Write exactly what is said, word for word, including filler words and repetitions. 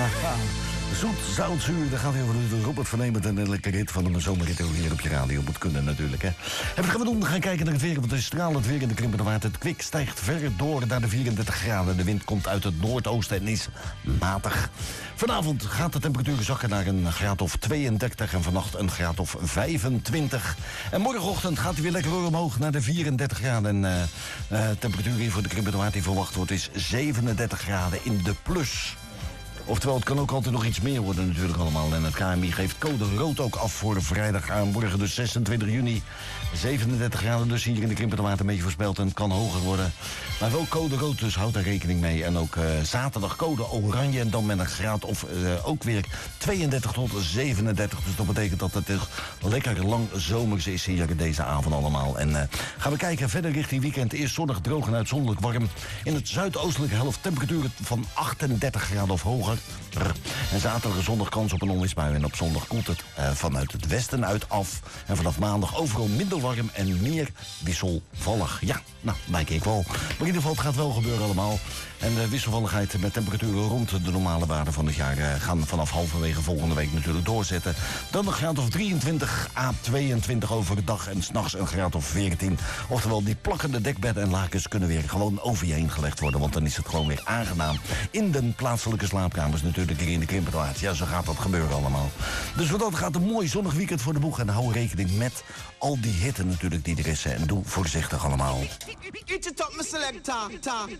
Zoet, zout, zuur, daar gaat heel veel Robert van Emert en een lekker hit van een zomerrit hier op je radio. Moet kunnen natuurlijk, hè. En wat gaan we doen? We gaan kijken naar het weer, want het is stralend weer in de Krimpende Waard. Het kwik stijgt ver door naar de vierendertig graden. De wind komt uit het noordoosten en is matig. Vanavond gaat de temperatuur zakken naar een graad of tweeëndertig en vannacht een graad of vijfentwintig. En morgenochtend gaat hij weer lekker omhoog naar de vierendertig graden. En uh, uh, temperatuur hier voor de Krimpende Waard die verwacht wordt is zevenendertig graden in de plus. Oftewel, het kan ook altijd nog iets meer worden natuurlijk allemaal. En het K M I geeft code rood ook af voor vrijdag aan morgen, dus zesentwintig juni. zevenendertig graden dus hier in de Krimpende Waard een beetje voorspeld. En het kan hoger worden. Maar wel code rood, dus houd daar rekening mee. En ook uh, zaterdag code oranje en dan met een graad of uh, ook weer tweeëndertig tot zevenendertig. Dus dat betekent dat het lekker lang zomers is hier deze avond allemaal. En uh, gaan we kijken verder richting weekend. Eerst zonnig, droog en uitzonderlijk warm. In het zuidoostelijke helft temperaturen van achtendertig graden of hoger. En zaterdag en zondag kans op een onweersbui. En op zondag koelt het uh, vanuit het westen uit af. En vanaf maandag overal minder warm en meer wisselvallig. Ja, nou, lijkt ik wel. Maar in ieder geval, het gaat wel gebeuren allemaal. En de wisselvalligheid met temperaturen rond de normale waarde van het jaar uh, gaan vanaf halverwege volgende week natuurlijk doorzetten. Dan een graad of drieëntwintig à tweeëntwintig overdag en s'nachts een graad of veertien. Oftewel, die plakkende dekbedden en lakens kunnen weer gewoon over je heen gelegd worden. Want dan is het gewoon weer aangenaam in de plaatselijke slaapkamers natuurlijk hier in de Krimpende Waard. Ja, zo gaat dat gebeuren allemaal. Dus wat dat gaat een mooi zonnig weekend voor de boeg. En hou rekening met al die hitte natuurlijk die er is. En doe voorzichtig allemaal.